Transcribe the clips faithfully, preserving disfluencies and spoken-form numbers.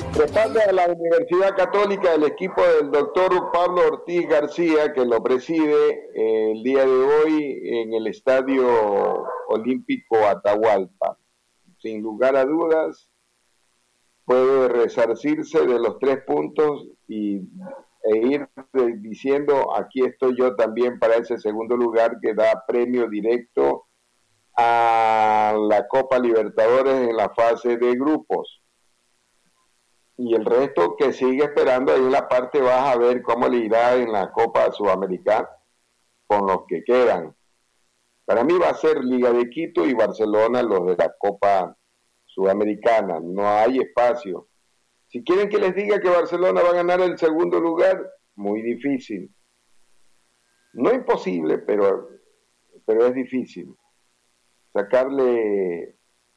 Respalda a la Universidad Católica el equipo del doctor Pablo Ortiz García, que lo preside eh, el día de hoy en el Estadio Olímpico Atahualpa. Sin lugar a dudas, puede resarcirse de los tres puntos y, e ir diciendo, aquí estoy yo también para ese segundo lugar que da premio directo a la Copa Libertadores en la fase de grupos. Y el resto que sigue esperando ahí en la parte baja a ver cómo le irá en la Copa Sudamericana con los que quedan. Para mí va a ser Liga de Quito y Barcelona los de la Copa Sudamericana. No hay espacio. Si quieren que les diga que Barcelona va a ganar el segundo lugar, muy difícil. No imposible, pero, pero es difícil. Sacarle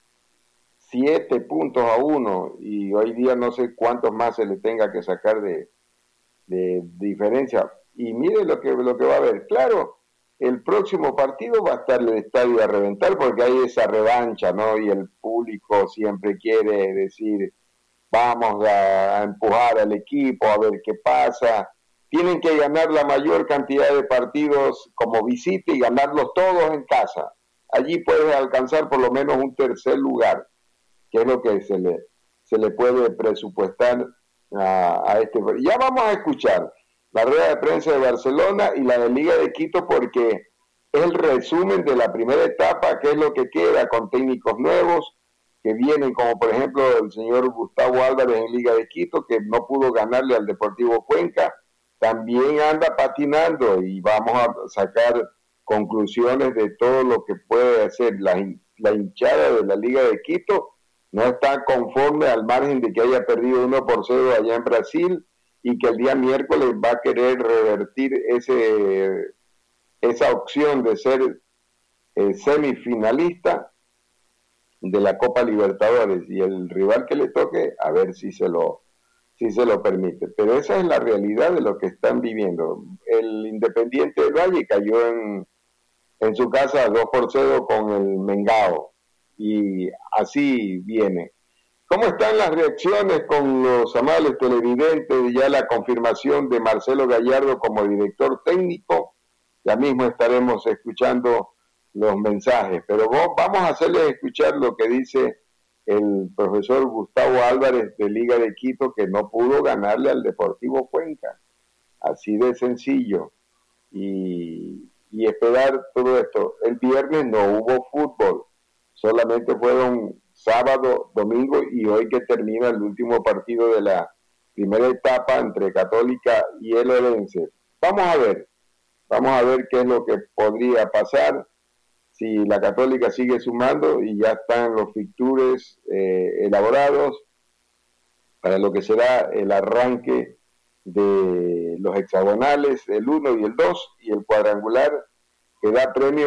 siete puntos a uno y hoy día no sé cuántos más se le tenga que sacar de, de diferencia. Y mire lo que, lo que va a haber. Claro, el próximo partido va a estar el estadio a reventar porque hay esa revancha, ¿no? Y el público siempre quiere decir, vamos a empujar al equipo, a ver qué pasa. Tienen que ganar la mayor cantidad de partidos como visita y ganarlos todos en casa. Allí puedes alcanzar por lo menos un tercer lugar, que es lo que se le, se le puede presupuestar a, a este. Ya vamos a escuchar la rueda de prensa de Barcelona y la de Liga de Quito porque es el resumen de la primera etapa, que es lo que queda con técnicos nuevos que vienen, como por ejemplo el señor Gustavo Álvarez en Liga de Quito, que no pudo ganarle al Deportivo Cuenca, también anda patinando y vamos a sacar conclusiones de todo lo que puede hacer la, la hinchada de la Liga de Quito. No está conforme al margen de que haya perdido uno por cero allá en Brasil y que el día miércoles va a querer revertir ese, esa opción de ser eh, semifinalista de la Copa Libertadores y el rival que le toque, a ver si se lo, si se lo permite. Pero esa es la realidad de lo que están viviendo. El Independiente del Valle cayó en, en su casa dos por cero con el Mengao. Y así viene. ¿Cómo están las reacciones con los amables televidentes? Ya la confirmación de Marcelo Gallardo como director técnico. Ya mismo estaremos escuchando los mensajes, pero vamos a hacerles escuchar lo que dice el profesor Gustavo Álvarez de Liga de Quito, que no pudo ganarle al Deportivo Cuenca. Así de sencillo. Y, y esperar todo esto. El viernes no hubo fútbol. Solamente fueron sábado, domingo y hoy que termina el último partido de la primera etapa entre Católica y el Orense. Vamos a ver, vamos a ver qué es lo que podría pasar si la Católica sigue sumando y ya están los fixtures eh, elaborados para lo que será el arranque de los hexagonales, el uno y el dos y el cuadrangular que da premio